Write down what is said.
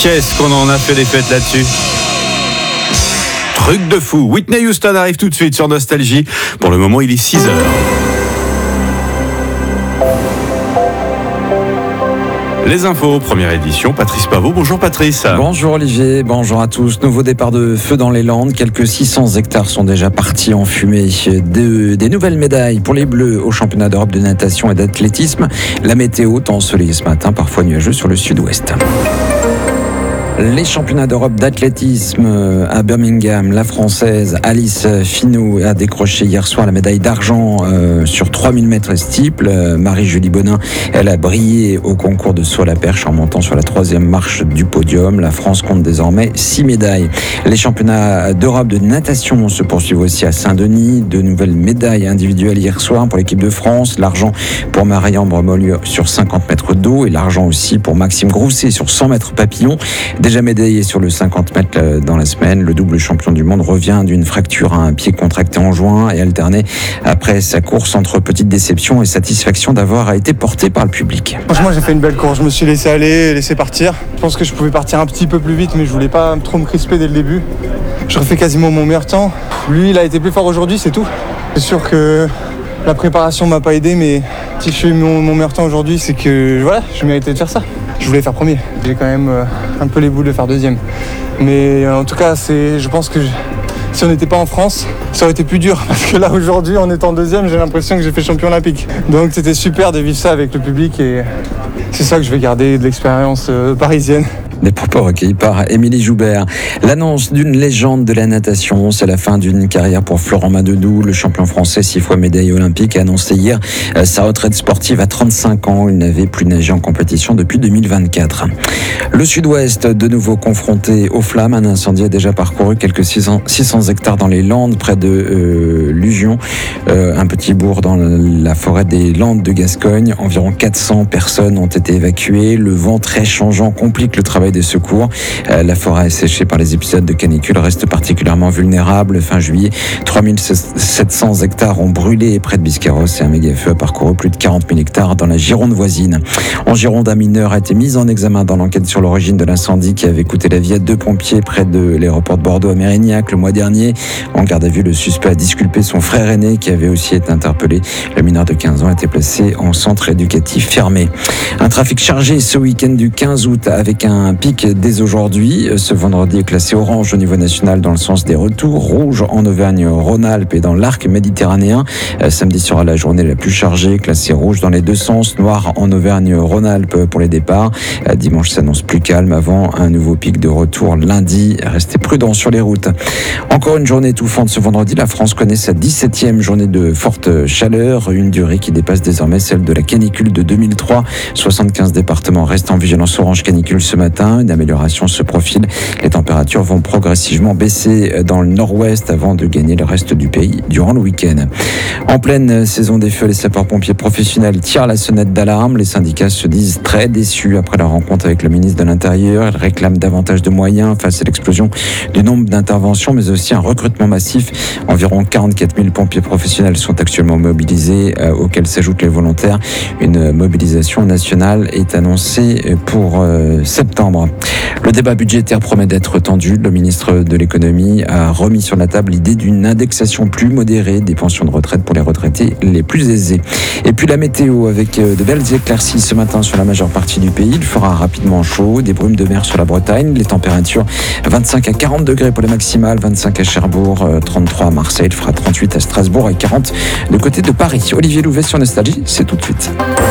Qu'est-ce qu'on en a fait des fêtes là-dessus? Truc de fou. Whitney Houston arrive tout de suite sur Nostalgie. Pour le moment, il est 6h. Les infos, première édition, Patrice Pavot. Bonjour Patrice. Bonjour Olivier, bonjour à tous. Nouveau départ de feu dans les Landes. Quelques 600 hectares sont déjà partis en fumée. Des nouvelles médailles pour les Bleus au championnat d'Europe de natation et d'athlétisme. La météo, temps ensoleillé ce matin, parfois nuageux sur le sud-ouest. Les championnats d'Europe d'athlétisme à Birmingham, la Française Alice Finot a décroché hier soir la médaille d'argent sur 3000 mètres steeple. Marie-Julie Bonin, elle a brillé au concours de saut à la perche en montant sur la 3e marche du podium. La France compte désormais 6 médailles. Les championnats d'Europe de natation se poursuivent aussi à Saint-Denis. De nouvelles médailles individuelles hier soir pour l'équipe de France. L'argent pour Marie-Ambre Mollieu sur 50 mètres d'eau et l'argent aussi pour Maxime Grousset sur 100 mètres papillon. Déjà médaillé sur le 50 mètres dans la semaine, le double champion du monde revient d'une fracture à un pied contracté en juin et alterné après sa course entre petite déception et satisfaction d'avoir été porté par le public. Franchement, j'ai fait une belle course. Je me suis laissé aller, laissé partir. Je pense que je pouvais partir un petit peu plus vite, mais je voulais pas trop me crisper dès le début. Je refais quasiment mon meilleur temps. Lui, il a été plus fort aujourd'hui, c'est tout. C'est sûr que la préparation m'a pas aidé, mais si je fais mon meilleur temps aujourd'hui, c'est que voilà, je méritais de faire ça. Je voulais faire premier. J'ai quand même un peu les boules de faire deuxième. Mais en tout cas, je pense que si on n'était pas en France, ça aurait été plus dur. Parce que là, aujourd'hui, en étant deuxième, j'ai l'impression que j'ai fait champion olympique. Donc c'était super de vivre ça avec le public et c'est ça que je vais garder de l'expérience parisienne. Des propos recueillis par Émilie Joubert. L'annonce d'une légende de la natation, c'est la fin d'une carrière pour Florent Madedou. Le champion français 6 fois médaillé olympique a annoncé hier sa retraite sportive à 35 ans. Il n'avait plus nagé en compétition depuis 2024. Le sud-ouest, de nouveau confronté aux flammes. Un incendie a déjà parcouru quelques 600 hectares dans les Landes, près de Lugion, un petit bourg dans la forêt des Landes de Gascogne. Environ 400 personnes ont été évacuées. Le vent très changeant complique le travail des secours. La forêt séchée par les épisodes de canicule reste particulièrement vulnérable. Fin juillet, 3700 hectares ont brûlé près de Biscarrosse et un méga-feu a parcouru plus de 40 000 hectares dans la Gironde voisine. En Gironde, un mineur a été mis en examen dans l'enquête sur l'origine de l'incendie qui avait coûté la vie à 2 pompiers près de l'aéroport de Bordeaux à Mérignac le mois dernier. En garde à vue, le suspect a disculpé son frère aîné qui avait aussi été interpellé. Le mineur de 15 ans a été placé en centre éducatif fermé. Un trafic chargé ce week-end du 15 août avec un pic dès aujourd'hui. Ce vendredi est classé orange au niveau national dans le sens des retours, rouge en Auvergne-Rhône-Alpes et dans l'arc méditerranéen. Samedi sera la journée la plus chargée, classée rouge dans les deux sens, noir en Auvergne-Rhône-Alpes pour les départs. Dimanche s'annonce plus calme avant un nouveau pic de retour lundi. Restez prudents sur les routes. Encore une journée étouffante ce vendredi. La France connaît sa 17e journée de forte chaleur, une durée qui dépasse désormais celle de la canicule de 2003. 75 départements restent en vigilance orange canicule ce matin. Une amélioration se profile. Les températures vont progressivement baisser dans le nord-ouest avant de gagner le reste du pays durant le week-end. En pleine saison des feux, les sapeurs-pompiers professionnels tirent la sonnette d'alarme. Les syndicats se disent très déçus après la rencontre avec le ministre de l'Intérieur. Ils réclament davantage de moyens face à l'explosion du nombre d'interventions, mais aussi un recrutement massif. Environ 44 000 pompiers professionnels sont actuellement mobilisés, auxquels s'ajoutent les volontaires. Une mobilisation nationale est annoncée pour septembre. Le débat budgétaire promet d'être tendu. Le ministre de l'économie a remis sur la table l'idée d'une indexation plus modérée des pensions de retraite pour les retraités les plus aisés. Et puis la météo avec de belles éclaircies ce matin sur la majeure partie du pays. Il fera rapidement chaud, des brumes de mer sur la Bretagne. Les températures 25 à 40 degrés pour les maximales, 25 à Cherbourg, 33 à Marseille, il fera 38 à Strasbourg et 40 de côté de Paris. Olivier Louvet sur Nostalgie, c'est tout de suite.